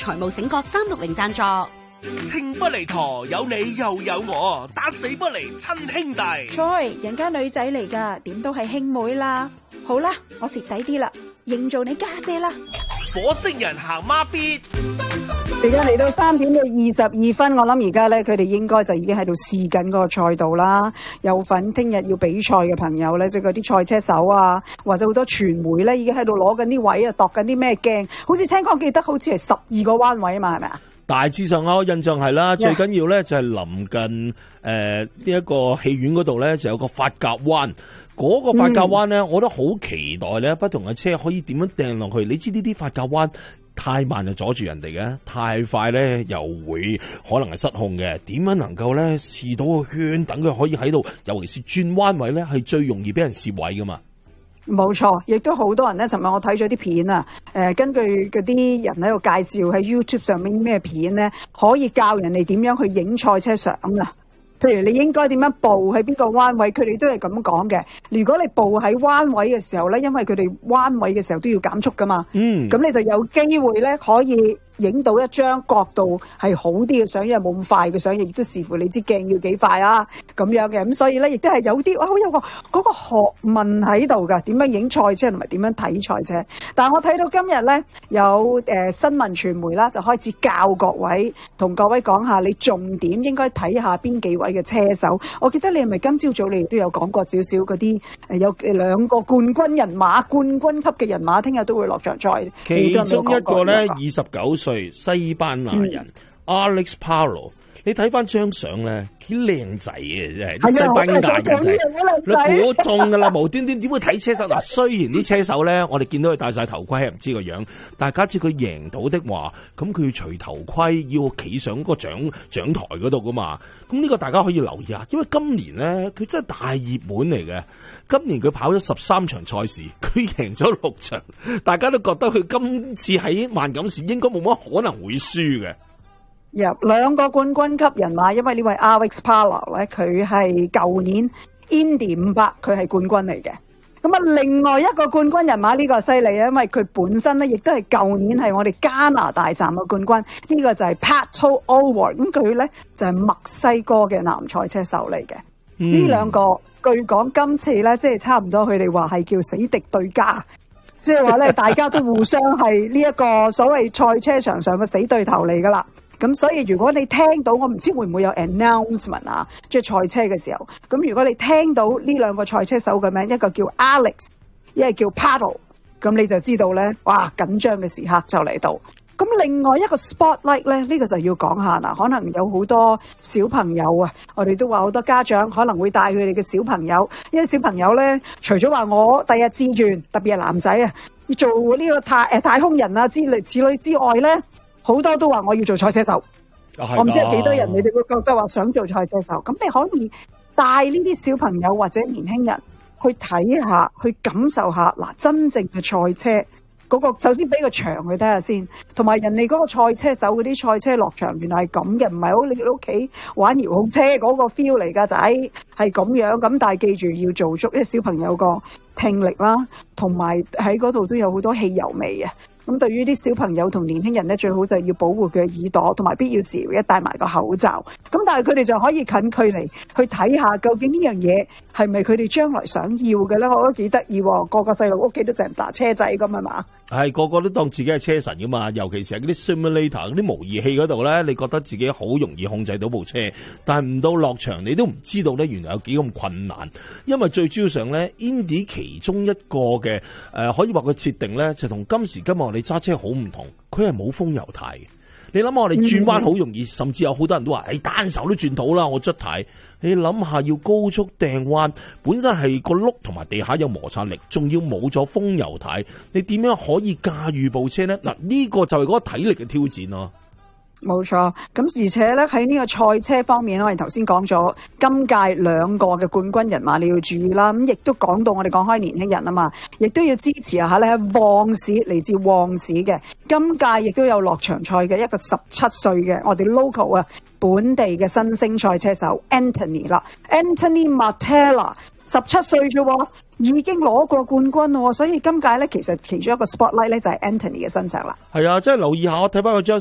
財務醒覺360贊助。 情不離陀，有你又有我，打死不離親兄弟。 Joy，人家女仔嚟噶，點都係兄妹啦。好啦，我蝕底啲啦，認做你家姐啦。 火星人行孖咇。 而家嚟到3點嘅22分，我諗而家咧，佢哋應該就已經喺度試緊嗰個賽道啦。有份聽日要比賽嘅朋友咧，即係嗰啲賽車手啊，或者好多傳媒咧，已經喺度攞緊啲位啊，度緊啲咩鏡。好似聽講記得好似係12個彎位啊嘛，係咪啊？ 大致上我印象係啦，最緊要咧就係臨近呢一個戲院嗰度咧，就有個髮夾彎。嗰個髮夾彎咧，我都好期待咧，不同嘅車可以點樣掟落去。你知呢啲髮夾彎太慢就阻住人哋嘅，太快咧又會可能係失控嘅。點樣能夠咧試到個圈，等佢可以喺度，尤其是轉彎位咧，係最容易俾人攝位噶嘛。 冇錯，亦都好多人咧。尋日我睇咗啲片啊，根據嗰啲人喺度介紹喺 YouTube 上面咩片咧，可以教人哋點樣去影賽車相啊。譬如你應該點樣步喺邊個彎位，佢哋都係咁講嘅。如果你步喺彎位嘅時候咧，因為佢哋彎位嘅時候都要減速噶嘛，咁你就有機會咧可以影到一張角度係好啲嘅相，因為冇咁快嘅相，亦都視乎你支鏡要幾快啊咁樣嘅。咁所以咧，亦都係有啲好有個嗰個學問喺度㗎，點樣影賽車同埋點樣睇賽車。但係我睇到今日咧有新聞傳媒啦，就開始教各位同各位講下，你重點應該睇下邊幾位嘅車手。我記得你係咪今朝早你都有講過少少嗰啲有2個冠軍人馬、冠軍級嘅人馬，聽日都會落場賽。 其中一個咧29歲西班牙人Alex Palou，你睇翻張相咧，幾靚仔嘅真係，啲西班牙人仔，你估中噶啦，無端端點會睇車手嗱？雖然啲車手咧，我哋見到佢戴晒頭盔，係唔知個樣，但係假設佢贏到的話，咁佢要除頭盔，要企上個獎台嗰度噶嘛？咁呢個大家可以留意下，因為今年咧佢真係大熱門嚟嘅。今年佢跑咗13場賽事，佢贏咗6場，大家都覺得佢今次喺萬錦市應該冇乜可能會輸嘅。 2個冠軍級人馬，因為呢位 Alex Palou 咧，佢係舊年 Indy 500佢係冠軍嚟嘅。咁啊，另外一個冠軍人馬呢個犀利啊，因為佢本身咧亦都係舊年係我哋加拿大站嘅冠軍，呢個就係 Pato O'Ward。咁佢咧就係墨西哥嘅男賽車手嚟嘅。呢兩個據講今次咧，即係差唔多佢哋話係叫死敵對家，即係話咧大家都互相係呢一個所謂賽車場上嘅死對頭嚟噶啦。咁所以如果你聽到，我唔知會唔會有 announcement 啊，即係賽車嘅時候，咁如果你聽到呢兩個賽車手嘅名，一個叫 Alex， 一個叫 Pato， 咁你就知道咧，哇，緊張嘅時刻就嚟到。咁另外一個 spotlight 咧，呢個就要講下啦。可能有好多小朋友啊，我哋都話好多家長可能會帶佢哋嘅小朋友，因為小朋友咧，除咗話我第日志願，特別係男仔啊，要做呢個太空人啊之類此類之外咧，好多都話我要做賽車手。我唔知有幾多人你哋會覺得話想做賽車手。咁你可以帶呢啲小朋友或者年輕人去睇下，去感受下嗱，真正嘅賽車。嗰個首先俾個場佢睇下先，同埋人哋嗰個賽車手嗰啲賽車落場原來係咁嘅，唔係好你屋企玩遙控車嗰個 feel 嚟㗎仔，係咁樣。咁但係記住要做足，因為小朋友個聽力啦，同埋喺嗰度都有好多汽油味啊。咁對於啲小朋友同年輕人咧，最好就要保護佢嘅耳朵，同埋必要時一戴埋個口罩。咁但係佢哋就可以近距離去睇下，究竟呢樣嘢係咪佢哋將來想要嘅咧？我覺得幾得意喎，個個細路屋企都成打車仔咁係嘛？ 係個個都當自己係車神噶嘛，尤其是係嗰啲 simulator 嗰啲模擬器嗰度咧，你覺得自己好容易控制到部車，但係唔到落場你都唔知道咧，原來有幾咁困難。因為最主要上咧 ，Indy 其中一個嘅可以話佢設定咧，就同今時今日我哋揸車好唔同，佢係冇風油軚嘅。你諗下，我哋轉彎好容易，甚至有好多人都話，單手都轉到啦，我捽軚。你諗下，要高速掟彎，本身係個轆同埋地下有摩擦力，仲要冇咗風油軚，你點樣可以駕馭部車呢？嗱，呢個就係嗰個體力嘅挑戰咯。 冇錯，咁而且咧喺呢個賽車方面，我哋頭先講咗今屆2個嘅冠軍人馬，你要注意啦。咁亦都講到我哋講開年輕人啊嘛，亦都要支持下咧。旺市嚟自旺市嘅，今屆亦都有落場賽嘅一個17歲嘅我哋 local 啊本地嘅新星賽車手 Anthony 啦 ，Anthony Martella 17歲啫喎，已經攞過冠軍喎，所以今屆咧其實其中一個 spotlight 咧就係 Anthony 嘅身上啦。 係啊，即係留意下，我睇翻個張